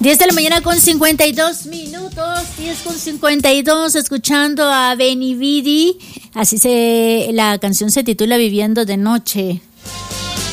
10 de la mañana con 52 minutos, 10 con 52, escuchando a Benny Vidi. La canción se titula Viviendo de Noche.